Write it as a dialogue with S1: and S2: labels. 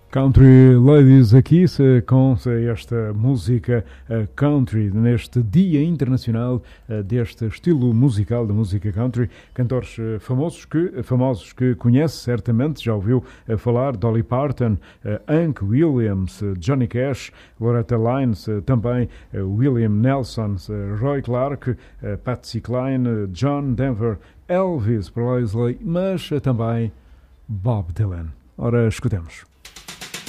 S1: Country Ladies aqui com esta música country neste Dia Internacional deste estilo musical da música country. Cantores famosos que conhece certamente, já ouviu falar: Dolly Parton, Hank Williams, Johnny Cash, Loretta Lyons, também William Nelson, Roy Clark, Patsy Cline, John Denver, Elvis Presley, mas também Bob Dylan. Ora, escutemos.